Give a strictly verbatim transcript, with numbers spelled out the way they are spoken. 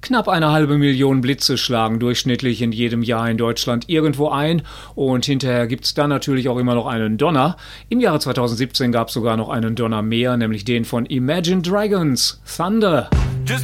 Knapp eine halbe Million Blitze schlagen durchschnittlich in jedem Jahr in Deutschland irgendwo ein und hinterher gibt's dann natürlich auch immer noch einen Donner. Im Jahre zweitausendsiebzehn gab's sogar noch einen Donner mehr, nämlich den von Imagine Dragons, Thunder. Just